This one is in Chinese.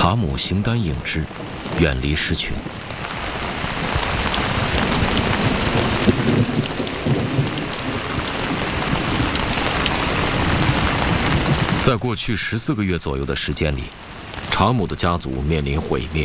查姆形单影只，远离狮群。在过去14个月左右的时间里，查姆的家族面临毁灭。